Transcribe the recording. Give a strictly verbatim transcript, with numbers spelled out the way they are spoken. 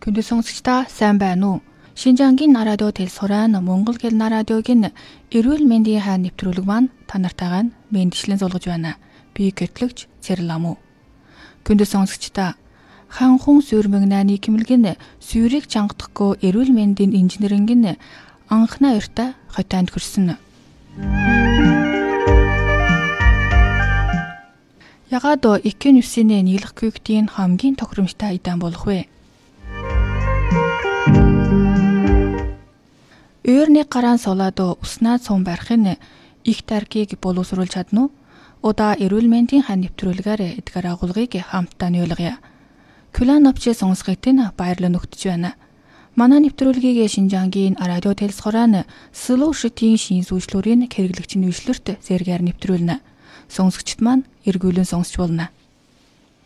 Күндэ сонсогчдаа сайн байна уу? Шинжаангийн радио Телсхорын Монгол хэл радиогийн эрүүл мэндийн хайн нэвтрүүлэг маань та нартайгаа мэндчлэн суулгаж байна. Би гэтлэгч Цэрлам уу. Күндэ сонсогчдаа ханхун сүрмэгнаны кимлгэн сүрийг чангадахгүй эрүүл мэндийн инженерингийн анхны баяртай хотоонд хүрсэн. Ягаад икэн үсийн нийлэх күйгтийн хамгийн тохиромжтой идан болох вэ? Өөрний гараан суулаад уснаа цум барихын их таркийг боловсруулж чадна уу? Удаа эрүүл мэндийн хань нэвтрүүлгээр эдгээр агуулгыг хамтдаа ойлгоё. Күлэн навч сонсгогт нь баярлан өгдөж байна. Манай нэвтрүүлгийг Шинжаангийн радио Телсхорын Слушатын шин сүжлүүрийн хэрэглэгчийн үйлчлэрт зэргээр нэвтрүүлнэ. Сонсогчд маань эргүүлэн сонсч болно.